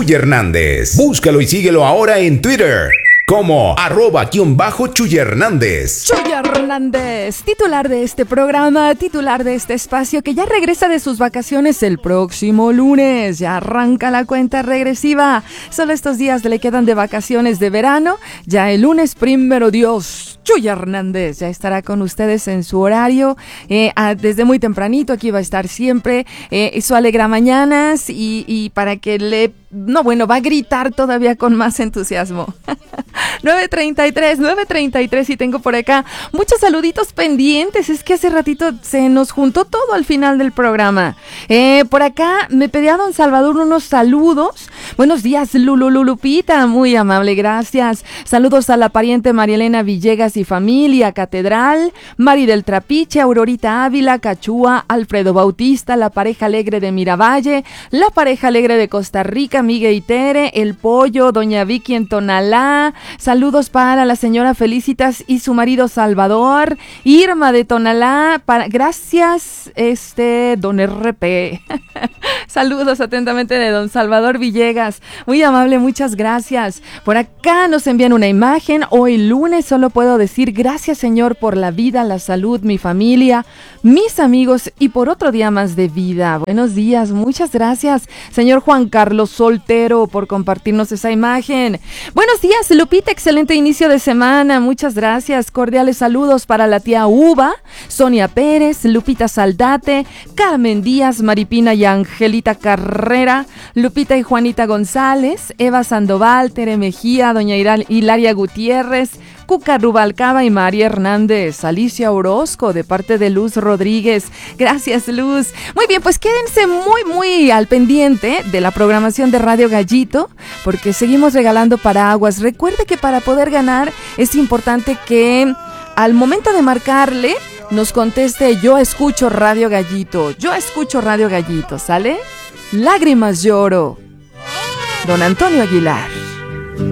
Chuy Hernández. Búscalo y síguelo ahora en Twitter como @Chuy Hernández. Chuy Hernández, titular de este programa, titular de este espacio, que ya regresa de sus vacaciones el próximo lunes. Ya arranca la cuenta regresiva. Solo estos días le quedan de vacaciones de verano. Ya el lunes, primero Dios, Chuy Hernández ya estará con ustedes en su horario. Desde muy tempranito aquí va a estar siempre. Su alegra mañanas y para que va a gritar todavía con más entusiasmo. 9:33 y tengo por acá muchos saluditos pendientes. Es que hace ratito se nos juntó todo al final del programa. Por acá me pedía don Salvador unos saludos. Buenos días, Lupita, muy amable, gracias. Saludos a la pariente María Elena Villegas y familia, Catedral, Mari del Trapiche, Aurorita Ávila, Cachúa, Alfredo Bautista, la pareja alegre de Miravalle, la pareja alegre de Costa Rica, Miguel y Tere, El Pollo, doña Vicky en Tonalá. Saludos para la señora Felicitas y su marido Salvador, Irma de Tonalá, gracias, don RP. Saludos atentamente de don Salvador Villegas, muy amable, muchas gracias. Por acá nos envían una imagen. Hoy lunes solo puedo decir gracias, Señor, por la vida, la salud, mi familia, mis amigos y por otro día más de vida. Buenos días, muchas gracias, señor Juan Carlos Soltero, por compartirnos esa imagen. Buenos días, Lupita, excelente inicio de semana, muchas gracias. Cordiales saludos para la tía Uva, Sonia Pérez, Lupita Saldate, Carmen Díaz, Maripina y Angelita Carrera, Lupita y Juanita González, Eva Sandoval, Tere Mejía, doña Hilaria Gutiérrez, Cuca Rubalcaba y María Hernández, Alicia Orozco de parte de Luz Rodríguez. Gracias, Luz. Muy bien, pues quédense muy al pendiente de la programación de Radio Gallito, porque seguimos regalando paraguas. Recuerde que para poder ganar es importante que al momento de marcarle nos conteste: yo escucho Radio Gallito, ¿sale? Lágrimas lloro. Don Antonio Aguilar.